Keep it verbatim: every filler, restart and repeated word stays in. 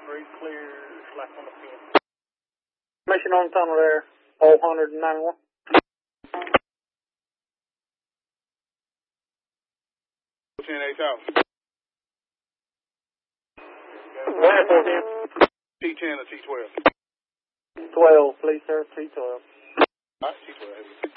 three, clear, slack on the pin. Mission on tunnel there, oh one ninety-one. ten eight thousand. one fourteen. T ten or T twelve? twelve, please, sir, T twelve. All right, T twelve.